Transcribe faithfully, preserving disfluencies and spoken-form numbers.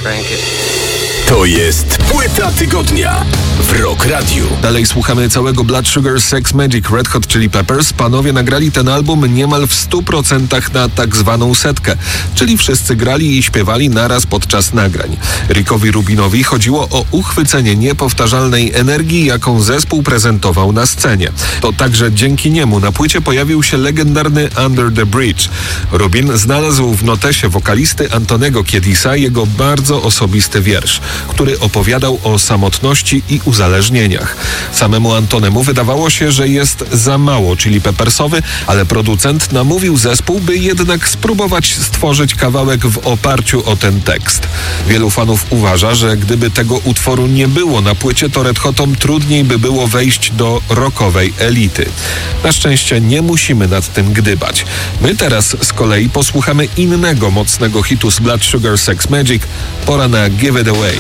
To jest płyta tygodnia w Rock Radiu. Dalej słuchamy całego Blood Sugar Sex Magik Red Hot Chili Peppers. Panowie nagrali ten album niemal w stu procentach na tak zwaną setkę, czyli wszyscy grali i śpiewali naraz podczas nagrań. Rickowi Rubinowi chodziło o uchwycenie niepowtarzalnej energii, jaką zespół prezentował na scenie. To także dzięki niemu na płycie pojawił się legendarny Under the Bridge. Rubin znalazł w notesie wokalisty Antonego Kiedisa jego bardzo osobisty wiersz, który opowiadał o samotności i uzależnieniach. Samemu Antonemu wydawało się, że jest za mało Chili Peppersowy, ale producent namówił zespół, by jednak spróbować stworzyć kawałek w oparciu o ten tekst. Wielu fanów uważa, że gdyby tego utworu nie było na płycie, to Red Hotom trudniej by było wejść do rockowej elity. Na szczęście nie musimy nad tym gdybać. My teraz z kolei posłuchamy innego mocnego hitu z Blood Sugar Sex Magik. Pora na Give It Away.